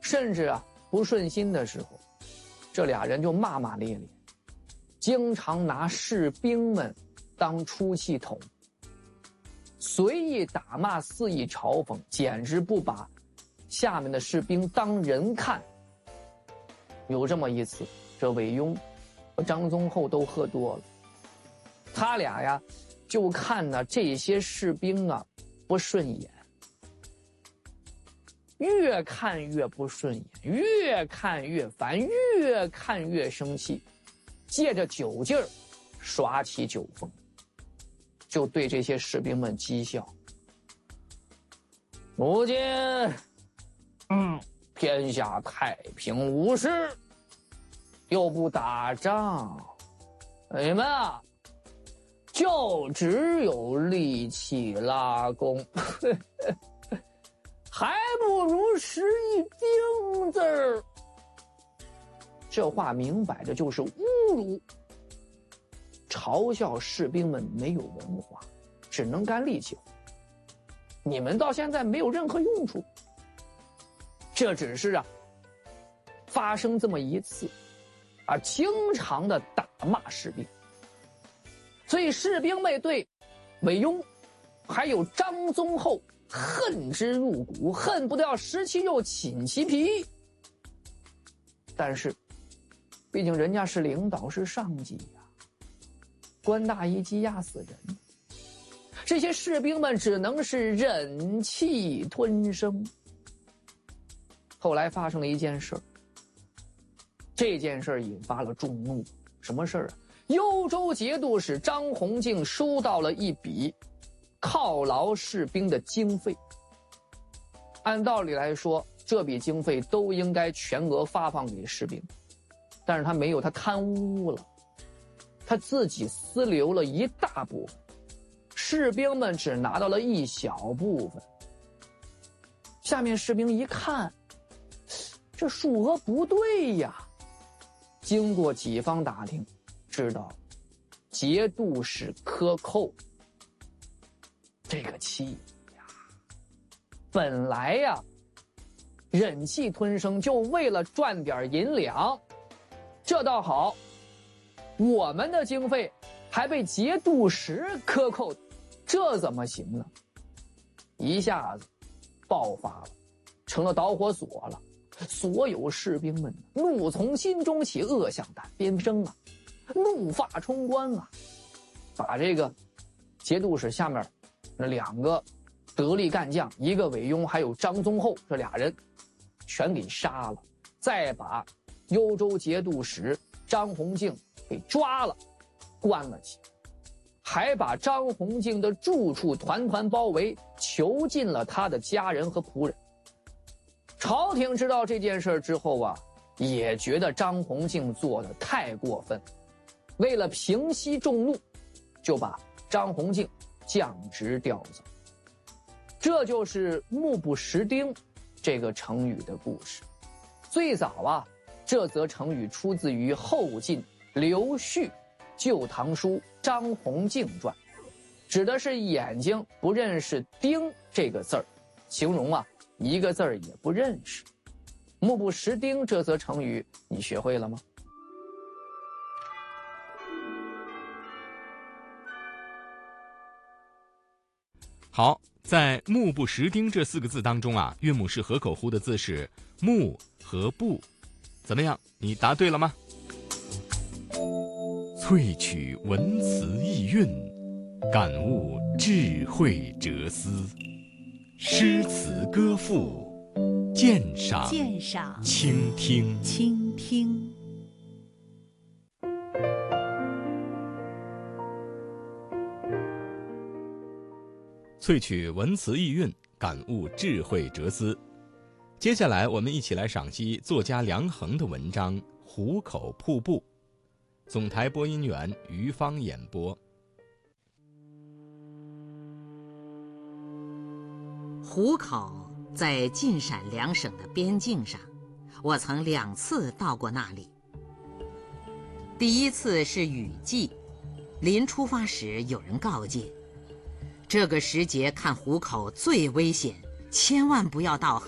甚至不顺心的时候，这俩人就骂骂咧咧，经常拿士兵们当出气筒，随意打骂，肆意嘲讽，简直不把下面的士兵当人看。有这么一次，这韦庸和张宗厚都喝多了，他俩就看这些士兵不顺眼，越看越不顺眼，越看越烦，越看越生气，借着酒劲儿耍起酒疯，就对这些士兵们讥笑。如今天下太平无事，又不打仗，你们就只有力气拉弓还不如使一钉子儿。这话明摆着就是侮辱，嘲笑士兵们没有文化，只能干力气活，你们到现在没有任何用处。这只是发生这么一次经常的打骂士兵，所以士兵们对韦庸还有张宗厚恨之入骨，恨不得要食其肉寝其皮。但是毕竟人家是领导，是上级官大一级压死人，这些士兵们只能是忍气吞声。后来发生了一件事，这件事引发了众怒。什么事幽州节度使张弘敬收到了一笔犒劳士兵的经费，按道理来说，这笔经费都应该全额发放给士兵，但是他没有，他贪污了，他自己私留了一大部分，士兵们只拿到了一小部分。下面士兵一看，这数额不对呀，经过几方打听，知道节度使克扣。这个气本来忍气吞声，就为了赚点银两，这倒好，我们的经费还被节度使克扣，这怎么行呢？一下子爆发了，成了导火索了。所有士兵们怒从心中起，恶向胆边生怒发冲冠把这个节度使下面那两个得力干将，一个韦庸还有张宗厚，这俩人全给杀了，再把幽州节度使张弘敬给抓了，关了起来，还把张弘敬的住处团团包围，囚禁了他的家人和仆人。朝廷知道这件事之后也觉得张弘敬做的太过分，为了平息众怒，就把张弘敬降职调走。这就是目不识丁这个成语的故事。最早这则成语出自于后晋刘旭《旧唐书·张弘敬传》，指的是眼睛不认识丁这个字儿，形容一个字儿也不认识。目不识丁这则成语你学会了吗？ 好，在目不识丁这4个字当中韵母是合口呼的字是目和不，怎么样？你答对了吗？萃取文辞意蕴，感悟智慧哲思，诗词歌赋，鉴赏倾听。萃取文辞意蕴，感悟智慧哲思。接下来我们一起来赏析作家梁衡的文章《壶口瀑布》。总台播音员于芳演播。 壶口在晋陕两省的边境上，我曾2次到过那里。第一次是雨季，临出发时有人告诫，这个时节看壶口最危险，千万不要到